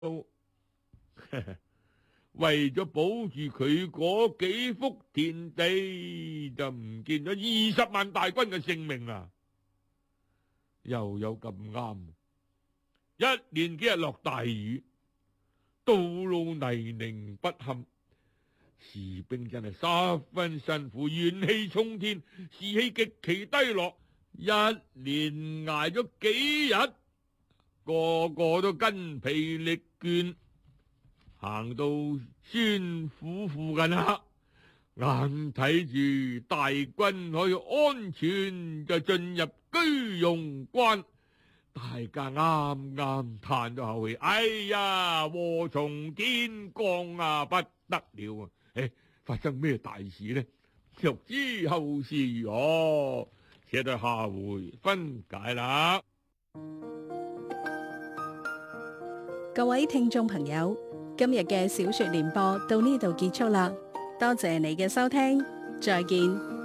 都為咗保住佢嗰幾幅田地，就唔見咗20萬大軍嘅性命啊！又有咁啱，一連幾日落大雨，道路泥濘不堪，士兵真係十分辛苦，元氣沖天，士氣極其低落，一連挨咗幾日，個個都筋疲力倦。行到宣府附近啦，眼睇住大軍可以安全就進入居庸關，大家啱啱嘆咗口氣，哎呀，禍從天降啊，不得了啊！發生咩大事呢？欲知後事如何，且待下回分解啦。 各位聽眾朋友，今日嘅小說聯播到呢度結束啦，多謝你嘅收聽，再見。